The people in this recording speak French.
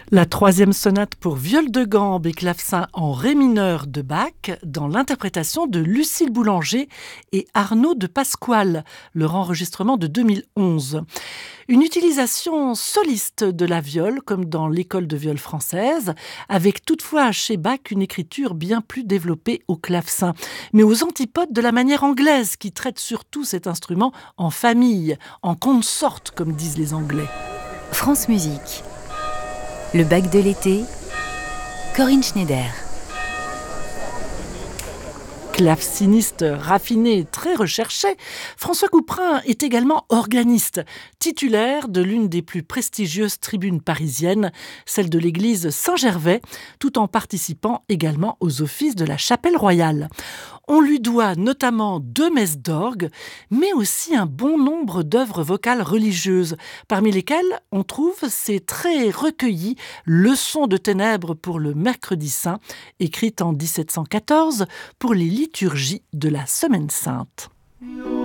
La troisième sonate pour viol de gambe et clavecin en ré mineur de Bach dans l'interprétation de Lucille Boulanger et Arnaud de Pasquale, leur enregistrement de 2011. Une utilisation soliste de la viole comme dans l'école de viole française, avec toutefois chez Bach une écriture bien plus développée au clavecin, mais aux antipodes de la manière anglaise qui traite surtout cet instrument en famille, en consort comme disent les Anglais. France Musique. Le Bach de l'été, Corinne Schneider. Claveciniste raffiné, très recherché, François Couperin est également organiste, titulaire de l'une des plus prestigieuses tribunes parisiennes, celle de l'église Saint-Gervais, tout en participant également aux offices de la Chapelle Royale. On lui doit notamment 2 messes d'orgue, mais aussi un bon nombre d'œuvres vocales religieuses, parmi lesquelles on trouve ces très recueillies Leçons de ténèbres pour le mercredi saint, écrites en 1714 pour les liturgies de la Semaine sainte.